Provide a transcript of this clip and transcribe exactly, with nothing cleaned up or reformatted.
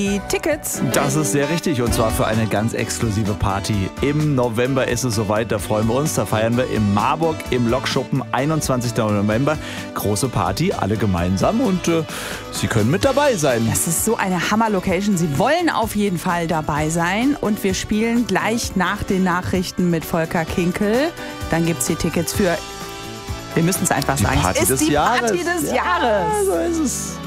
Die Tickets. Das ist sehr richtig und zwar für eine ganz exklusive Party. Im November ist es soweit, da freuen wir uns. Da feiern wir in Marburg im Lokschuppen, einundzwanzigsten November. Große Party, alle gemeinsam und äh, Sie können mit dabei sein. Das ist so eine Hammer-Location. Sie wollen auf jeden Fall dabei sein und wir spielen gleich nach den Nachrichten mit Volker Kinkel. Dann gibt es die Tickets für, wir müssen es einfach die sagen, Party es ist des die Jahres. Party des ja, Jahres. So ist es.